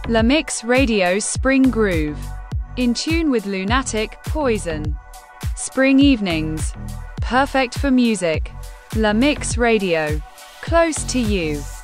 La Mix Radio Spring Groove. In tune with Lunatic, Poison. Spring evenings. Perfect for music. La Mix Radio. Close to you.